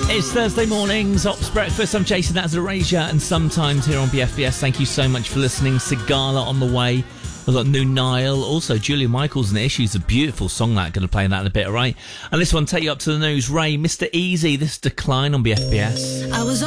It's Thursday mornings, Ops Breakfast. I'm Jason Azarasia, and sometimes here on BFBS. Thank you so much for listening. Sigala on the way. We've got New Nile, also Julia Michaels and Issues, a beautiful song that. Going to play that in a bit, all right? And this one, take you up to the news. Ray, Mr. Easy, this Decline on BFBS. I was